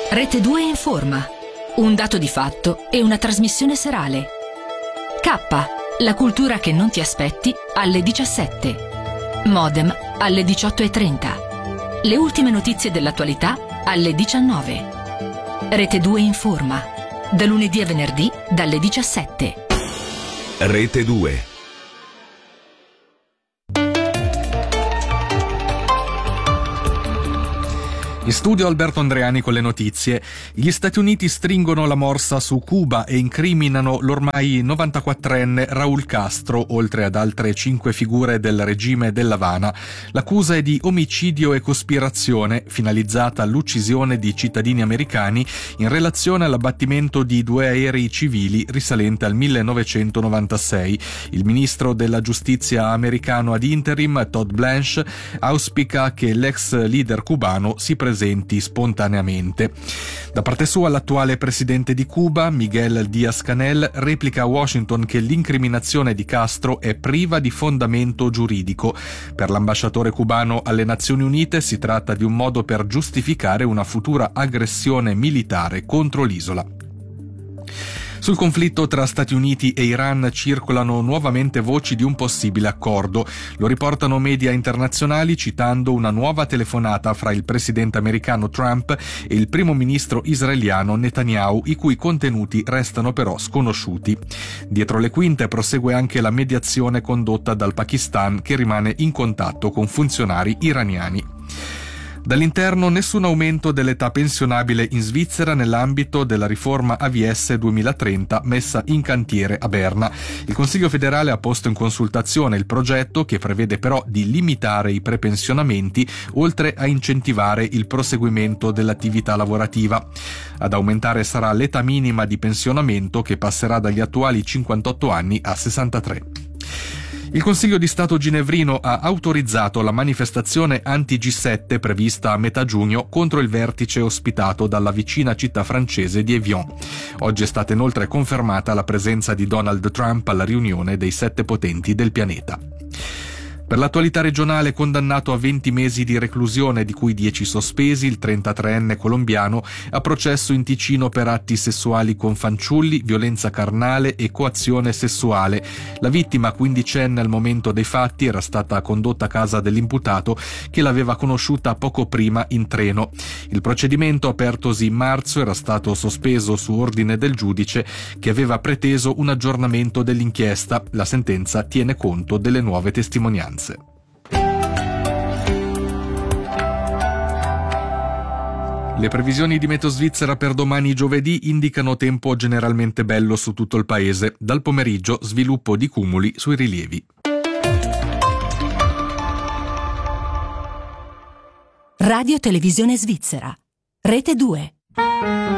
Rete 2 informa. Un dato di fatto e una trasmissione serale. K, la cultura che non ti aspetti, alle 17. Modem alle 18:30. Le ultime notizie dell'attualità alle 19. Rete 2 informa. Da lunedì a venerdì dalle 17. Rete 2. In studio Alberto Andreani con le notizie. Gli Stati Uniti stringono la morsa su Cuba e incriminano l'ormai 94enne Raúl Castro, oltre ad altre 5 figure del regime dell'Havana. L'accusa è di omicidio e cospirazione finalizzata all'uccisione di cittadini americani in relazione all'abbattimento di 2 aerei civili risalente al 1996. Il ministro della giustizia americano ad interim, Todd Blanche, auspica che l'ex leader cubano si presenti spontaneamente. Da parte sua, l'attuale presidente di Cuba, Miguel Díaz-Canel, replica a Washington che l'incriminazione di Castro è priva di fondamento giuridico. Per l'ambasciatore cubano alle Nazioni Unite si tratta di un modo per giustificare una futura aggressione militare contro l'isola. Sul conflitto tra Stati Uniti e Iran circolano nuovamente voci di un possibile accordo. Lo riportano media internazionali citando una nuova telefonata fra il presidente americano Trump e il primo ministro israeliano Netanyahu, i cui contenuti restano però sconosciuti. Dietro le quinte prosegue anche la mediazione condotta dal Pakistan, che rimane in contatto con funzionari iraniani. Dall'interno, nessun aumento dell'età pensionabile in Svizzera nell'ambito della riforma AVS 2030 messa in cantiere a Berna. Il Consiglio federale ha posto in consultazione il progetto, che prevede però di limitare i prepensionamenti oltre a incentivare il proseguimento dell'attività lavorativa. Ad aumentare sarà l'età minima di pensionamento, che passerà dagli attuali 58 anni a 63. Il Consiglio di Stato ginevrino ha autorizzato la manifestazione anti-G7 prevista a metà giugno contro il vertice ospitato dalla vicina città francese di Evian. Oggi è stata inoltre confermata la presenza di Donald Trump alla riunione dei 7 potenti del pianeta. Per l'attualità regionale, condannato a 20 mesi di reclusione, di cui 10 sospesi, il 33enne colombiano a processo in Ticino per atti sessuali con fanciulli, violenza carnale e coazione sessuale. La vittima, quindicenne al momento dei fatti, era stata condotta a casa dell'imputato, che l'aveva conosciuta poco prima in treno. Il procedimento, apertosi in marzo, era stato sospeso su ordine del giudice, che aveva preteso un aggiornamento dell'inchiesta. La sentenza tiene conto delle nuove testimonianze. Le previsioni di Meteo Svizzera per domani giovedì indicano tempo generalmente bello su tutto il paese. Dal pomeriggio sviluppo di cumuli sui rilievi. Radio Televisione Svizzera. Rete 2.